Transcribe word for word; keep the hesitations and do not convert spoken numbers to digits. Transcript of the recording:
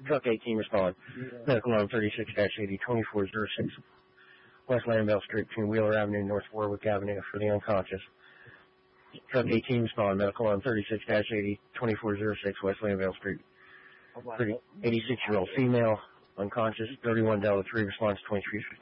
Truck eighteen respond. Medical alarm thirty-six eighty, twenty-four oh six West Lambell Street between Wheeler Avenue and North Warwick Avenue for the unconscious. Truck eighteen respond. Medical alarm thirty-six eighty, twenty-four oh six West Lambell Street. eighty-six-year-old female, unconscious. thirty-one Delta three response twenty-three fifty.